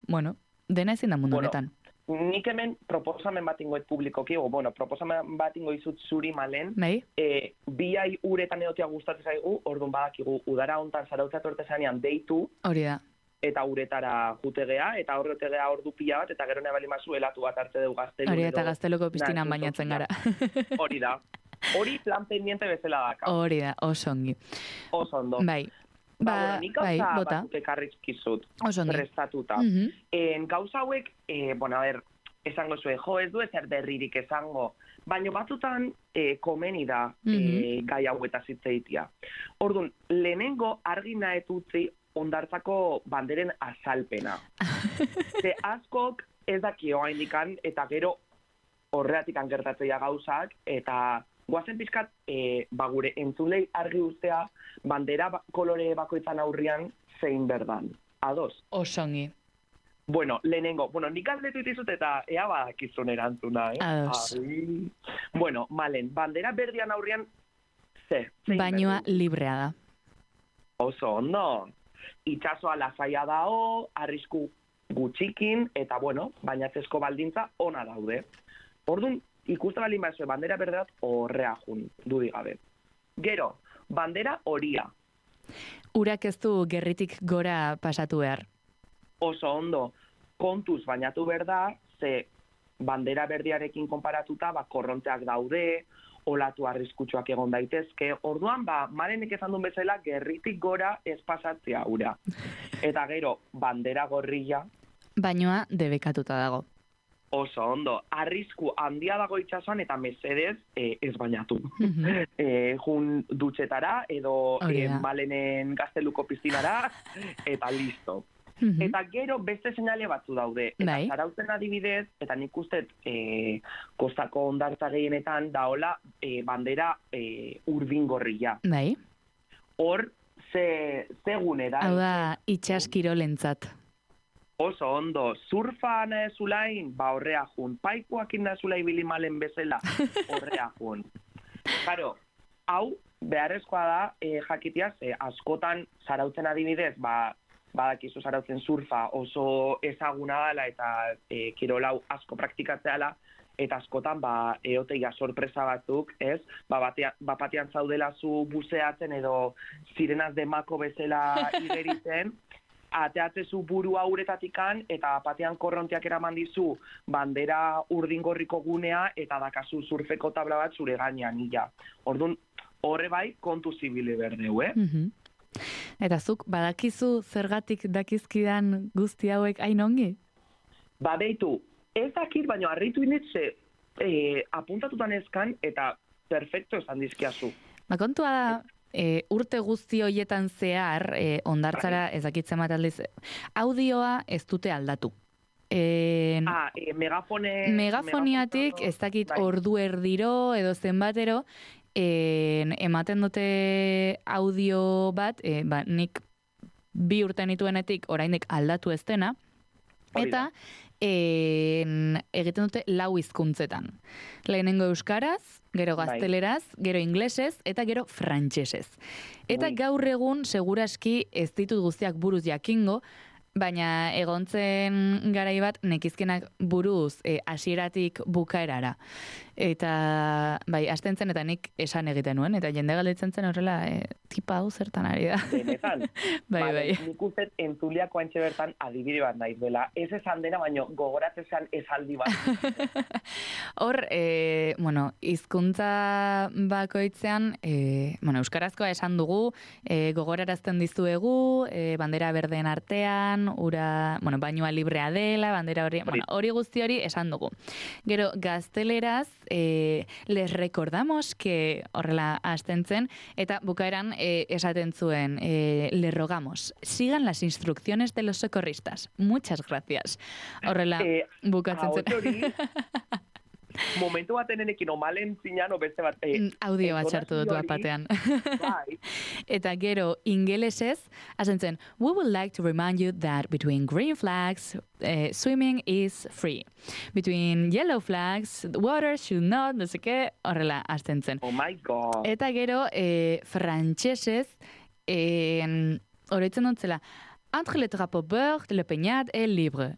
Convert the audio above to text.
bueno, dena ezin da mundu honetan. Nik hemen proposamen bat ingoet publikoki, proposamen bat ingoizut zuri Malen, Bai? biai uretan edotia gustatzen zaigu, orduan badakigu udara hontan Zarautza tortesanean deitu, Hori da. eta uretara jutegea, eta horretegea ordu pila bat, eta gero nebali mazu helatu bat hartze dugu gaztelu. Hori eta gazteluko piztinan bainatzen gara. Hori da. Hori plan pendiente bezala daka. Hori da, oso ongi. Oso ondo. Bai. Nik gauza bota. batzuk ekarrizkizut, Oso ongi. prestatuta. Gauza hauek, esango zuen, ez du ezer berririk esango, baina batzutan komeni da gai hauetaz hitzeitia. Orduan, lehenengo argi nahet utzi hondartzako banderen azalpena. Ze askok ez dakio haindikan, eta gero horreatik gertatzea gauzak, eta guazen pixkat, gure entzulei argi ustea, bandera kolore bakoitzan aurrian zein berdan. Ados? Osongi. Bueno, lehenengo, nik galdetu ditizut eta ea badakizun erantzuna, Ados. Bueno, Malen, bandera berdian aurrian, zein Bainoa berdan? librea da. Oso ondo. Itxasoa lasaia dao, arrisku gutxikin, eta bainatzezko baldintza ona daude. Orduan, ikusten baldin bazue, bandera berdeat horrea jun, dudik gabe. Gero, bandera horia. Urak ez du gerritik gora pasatu behar. Oso ondo, kontuz bainatu behar da, ze bandera berdiarekin konparatuta, korronteak daude, olatu arriskutsuak egon daitezke. Orduan, Malenek esan duen bezala, gerritik gora ez pasatzea ura. Eta gero, bandera gorrilla. Bainoa debekatuta dago. Oso ondo, arrisku handia dago itxasuan eta mesedez ez bainatu. Jun dutxetara edo Malenen gazteluko piztinara eta listo. Eta gero beste seinale batzu daude. Eta Zarautzen adibidez, eta nik uste kostako hondartza gehienetan daola bandera urdingorria. Bai. Hor, ze gune da? Hau da, itxaskirolentzat. Oso ondo, surfan zulain, horrea jun. Paikoak indazula ibili Malen bezala, horrea jun. Karo, hau, beharrezkoa da, jakitiaz, askotan Zarautzen adibidez, badakizu Zarautzen surfa oso ezaguna dela eta kirolau asko praktikatzeala, eta askotan eoteia sorpresa batzuk, ez? Bapatean zaudela zu buzeatzen edo sirenaz demako bezala igeritzen, ateatzezu burua uretatikan, eta batean korronteak eraman dizu bandera urdingorriko gunea, eta dakazu surfeko tabla bat zure gainean, ila. Orduan, horre bai, kontu zibile berdeu, Eta zuk, badakizu zergatik dakizkidan guzti hauek hain ongi? Beitu, ez dakit, baina harritu inetze apuntatutan ezkan, eta perfecto esan dizkiazu. Kontua da, urte guzti hoietan zehar, ondartzara ez dakitzen bat aldiz, audioa ez dute aldatu. Megafoniatik ez dakit ordu erdiro edo zenbatero, ematen dute audio bat, nik 2 urte nituenetik oraindik aldatu ez dena, eta egiten dute 4 hizkuntzetan. Lehenengo euskaraz, gero gazteleraz, gero inglesez, eta gero frantsesez. Eta gaur egun, seguraski ez ditut guztiak buruz jakingo, baina egontzen garai bat nekizkenak buruz hasieratik bukaerara. Eta, hasten zen, eta nik esan egiten nuen, eta jende galdetzen zen horrela, tipa hau zertan ari da. Benetan. Nik uste entzuliako antxe bertan adibide bat naiz dela. Ez esan dena, baina gogoratzen esaldi bat. Hor, hizkuntza bakoitzean, euskarazkoa esan dugu, gogorarazten dizuegu, bandera berdeen artean, bainoa librea dela, bandera hori guzti hori esan dugu. Gero, gazteleraz, les recordamos que horrela hasten zen, eta bukaeran esaten zuen, le rogamos, sigan las instrucciones de los socorristas. Muchas gracias. Horrela bukatzen zen. Momentu baten enekin Malen zinan, beste bat... audio bat sartu dut bat batean. Eta gero, ingelesez, hasen zen, we would like to remind you that between green flags, swimming is free. Between yellow flags, water should not, no sé qué, horrela hasten zen. Oh my god. Eta gero, frantsesez, oroitzen dut zela, entre le drapeau vert, le peñat et libre.